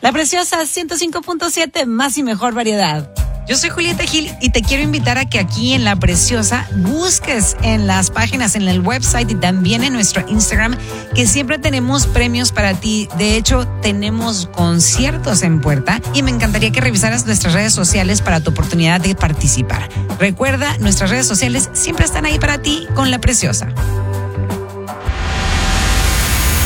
La Preciosa 105.7, más y mejor variedad. Yo soy Julieta Gil y te quiero invitar a que aquí en La Preciosa busques en las páginas, en el website y también en nuestro Instagram, que siempre tenemos premios para ti. De hecho, tenemos conciertos en puerta y me encantaría que revisaras nuestras redes sociales para tu oportunidad de participar. Recuerda, nuestras redes sociales siempre están ahí para ti con La Preciosa.